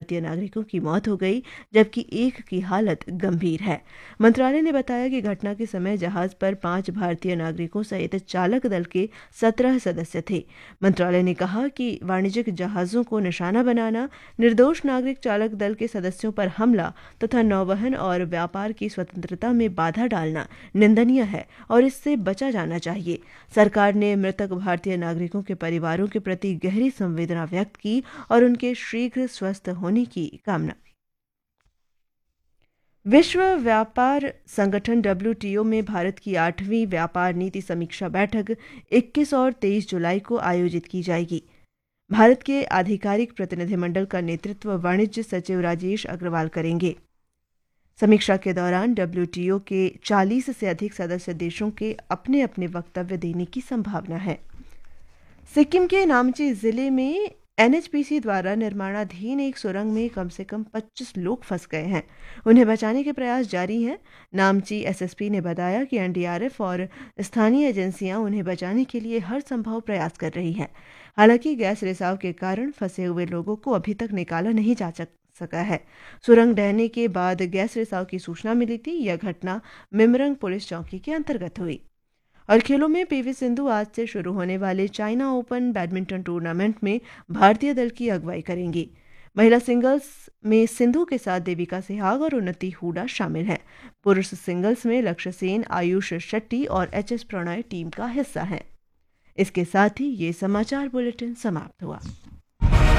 भारतीय नागरिकों की मौत हो गई, जबकि एक की हालत गंभीर है। मंत्रालय ने बताया कि घटना के समय जहाज पर 5 भारतीय नागरिकों सहित चालक दल के 17 सदस्य थे। मंत्रालय ने कहा कि वाणिज्यिक जहाजों को निशाना बनाना, निर्दोष नागरिक चालक दल के सदस्यों पर हमला तथा नौवहन और व्यापार की स्वतंत्रता में बाधा डालना निंदनीय है और इससे बचा जाना चाहिए। सरकार ने मृतक भारतीय नागरिकों के परिवारों के प्रति गहरी संवेदना व्यक्त की और उनके शीघ्र स्वस्थ होने की कामना की। विश्व व्यापार संगठन WTO में भारत की 8वीं व्यापार नीति समीक्षा बैठक 21 और 23 जुलाई को आयोजित की जाएगी। भारत के आधिकारिक प्रतिनिधिमंडल का नेतृत्व वाणिज्य सचिव राजेश अग्रवाल करेंगे। समीक्षा के दौरान WTO के 40 से अधिक सदस्य देशों के अपने अपने वक्तव्य देने की संभावना है। सिक्किम के नामची जिले में NHPC द्वारा निर्माणाधीन एक सुरंग में कम से कम 25 लोग फंस गए हैं। उन्हें बचाने के प्रयास जारी हैं। नामची SSP ने बताया कि NDRF और स्थानीय एजेंसियां उन्हें बचाने के लिए हर संभव प्रयास कर रही हैं। हालांकि गैस रिसाव के कारण फंसे हुए लोगों को अभी तक निकाला नहीं जा सका है। सुरंग ढहने के बाद गैस रिसाव की सूचना मिली थी। यह घटना मिमरंग पुलिस चौकी के अंतर्गत हुई। और खेलों में PV सिंधु आज से शुरू होने वाले चाइना ओपन बैडमिंटन टूर्नामेंट में भारतीय दल की अगुवाई करेंगी। महिला सिंगल्स में सिंधु के साथ देविका सहवाग और उन्नति हुडा शामिल हैं। पुरुष सिंगल्स में लक्ष्य सेन, आयुष शेट्टी और HS प्रणय टीम का हिस्सा हैं। इसके साथ ही ये समाचार बुलेटिन समाप्त हुआ।